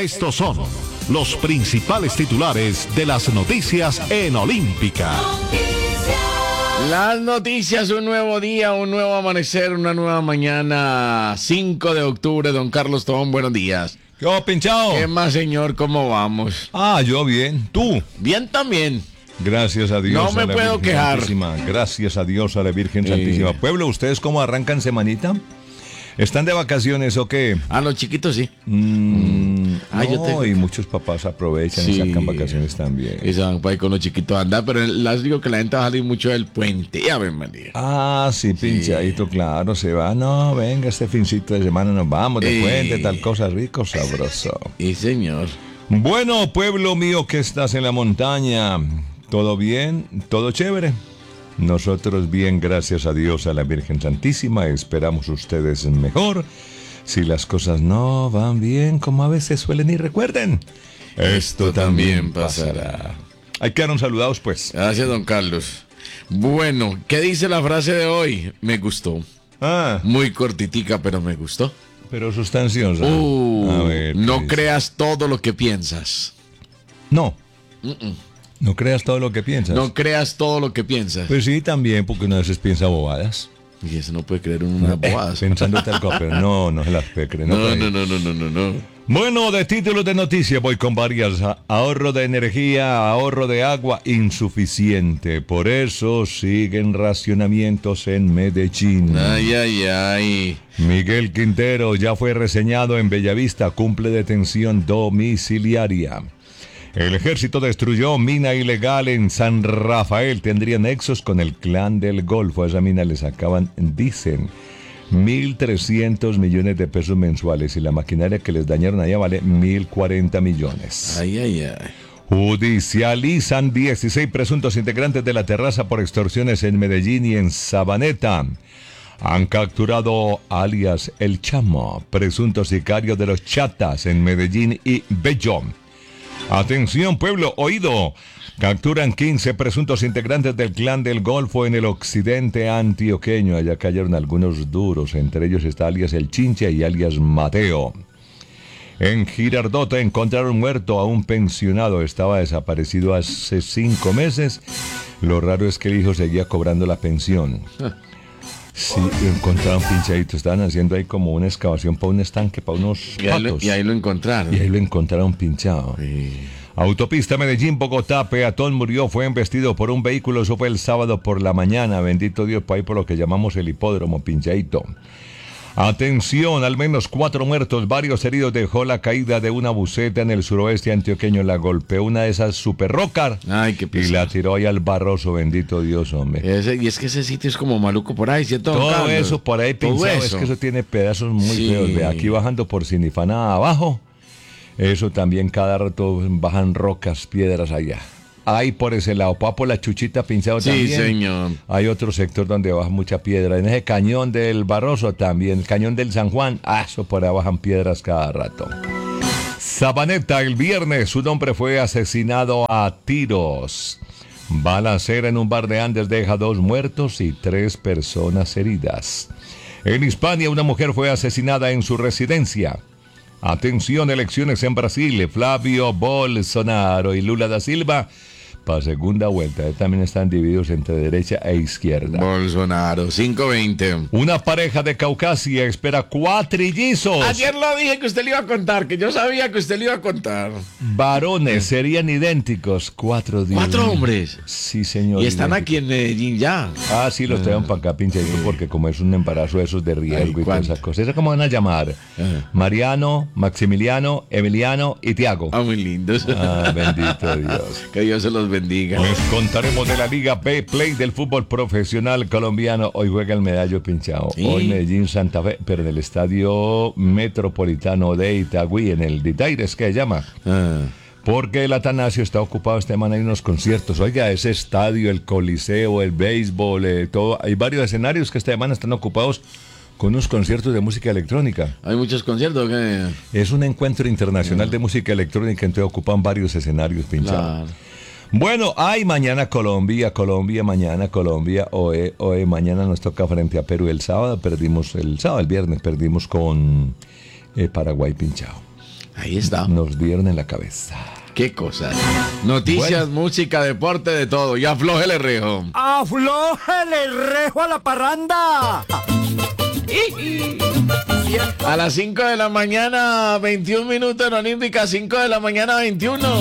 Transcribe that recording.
Estos son los principales titulares de las noticias en Olímpica. Las noticias, un nuevo día, un nuevo amanecer, una nueva mañana, 5 de octubre, don Carlos Tobón, buenos días. ¿Qué va, pinchado? ¿Qué más, señor? ¿Cómo vamos? Yo bien. ¿Tú? Bien también. Gracias a Dios. No me puedo quejar. Santísima. Gracias a Dios, a la Virgen Santísima. Pueblo, ¿ustedes cómo arrancan semanita? ¿Están de vacaciones o qué? Los chiquitos sí. Y muchos papás aprovechan y sacan vacaciones también. Y se van para ahí con los chiquitos a andar, pero les digo que la gente va a salir mucho del puente. Ya ven, María. Sí, pinchadito, claro, se va. No, venga, este fincito de semana nos vamos de puente, tal cosa, rico, sabroso. Sí, señor. Bueno, pueblo mío que estás en la montaña, ¿todo bien? ¿Todo chévere? Nosotros bien, gracias a Dios, a la Virgen Santísima. Esperamos ustedes mejor. Si las cosas no van bien como a veces suelen ir, recuerden, esto también pasará. Ahí quedaron saludados, pues. Gracias, don Carlos. Bueno, ¿qué dice la frase de hoy? Me gustó. Muy cortitica, pero me gustó. Pero sustanciosa. A ver, no creas todo lo que piensas. No. No creas todo lo que piensas. No creas todo lo que piensas. Pues sí, también, porque uno a veces piensa bobadas. Y eso no puede creer en unas bobadas. Pensando tal cosa, pero no se las puede creer. No. Bueno, de títulos de noticias voy con varias. Ahorro de energía, ahorro de agua, insuficiente. Por eso siguen racionamientos en Medellín. Ay. Miguel Quintero ya fue reseñado en Bellavista, cumple detención domiciliaria. El ejército destruyó mina ilegal en San Rafael. Tendría nexos con el clan del Golfo. A esa mina le sacaban, dicen, 1.300 millones de pesos mensuales. Y la maquinaria que les dañaron allá vale 1.040 millones. Ay. Judicializan 16 presuntos integrantes de la terraza por extorsiones en Medellín y en Sabaneta. Han capturado alias El Chamo, presunto sicario de los Chatas en Medellín y Bello. Atención, pueblo, oído. Capturan 15 presuntos integrantes del clan del Golfo en el occidente antioqueño. Allá cayeron algunos duros, entre ellos está alias El Chincha y alias Mateo. En Girardota encontraron muerto a un pensionado. Estaba desaparecido hace 5 meses. Lo raro es que el hijo seguía cobrando la pensión. Sí, encontraron pinchaditos. Estaban haciendo ahí como una excavación para un estanque, para unos patos. Y ahí lo encontraron. Y ahí lo encontraron pinchado. Sí. Autopista Medellín-Bogotá, peatón murió, fue embestido por un vehículo. Eso fue el sábado por la mañana. Bendito Dios, por ahí por lo que llamamos el hipódromo, pinchadito. Atención, al menos 4 muertos, varios heridos dejó la caída de una buseta en el suroeste antioqueño. La golpeó una de esas super rocar. Ay, qué pesado. Y la tiró ahí al Barroso, bendito Dios, hombre. Y es que ese sitio es como maluco por ahí, ¿cierto? Todo Carlos? eso por ahí pinchado, es que eso tiene pedazos muy feos. Ve, aquí bajando por Sinifana abajo, eso también cada rato bajan rocas, piedras allá. Ahí por ese lado, por la Chuchita pinchado también. Sí, señor. Hay otro sector donde baja mucha piedra. En ese cañón del Barroso también, el cañón del San Juan, eso por ahí bajan piedras cada rato. Sabaneta, el viernes, un hombre fue asesinado a tiros. Balacera en un bar de Andes deja 2 muertos y 3 personas heridas. En Hispania, una mujer fue asesinada en su residencia. Atención, elecciones en Brasil. Flavio Bolsonaro y Lula da Silva para segunda vuelta. También están divididos entre derecha e izquierda. Bolsonaro, 5-20. Una pareja de Caucasia espera 4 trillizos. Ayer lo dije que usted le iba a contar, que yo sabía que usted le iba a contar. Varones serían idénticos. 4 días. 4 hombres. Sí, señor. Y están aquí en Medellín ya. Sí, los traen para acá, pinche, porque como es un embarazo de esos de riesgo y todas esas cosas. ¿Eso cómo van a llamar? Mariano, Maximiliano, Emiliano y Tiago. Muy lindos. Bendito Dios. Que Dios se los bendiga. Les contaremos de la Liga B Play del fútbol profesional colombiano. Hoy juega el medallo pinchado. Sí. Hoy Medellín Santa Fe, pero en el estadio metropolitano de Itagüí, en el Ditaires, que se llama. Porque el Atanasio está ocupado esta semana, hay unos conciertos. Oiga, ese estadio, el Coliseo, el béisbol, todo. Hay varios escenarios que esta semana están ocupados con unos conciertos de música electrónica. ¿Hay muchos conciertos? ¿Qué? Es un encuentro internacional de música electrónica, entonces ocupan varios escenarios pinchados. Claro. Bueno, mañana Colombia, mañana Colombia, hoy mañana nos toca frente a Perú. El viernes perdimos con Paraguay pinchado. Ahí está. Nos dieron en la cabeza. Qué cosas. Noticias, música, deporte, de todo. Y aflójele rejo. ¡Aflójele rejo a la parranda! A las 5 de la mañana, 21 minutos en Olímpica, 5 de la mañana, 21.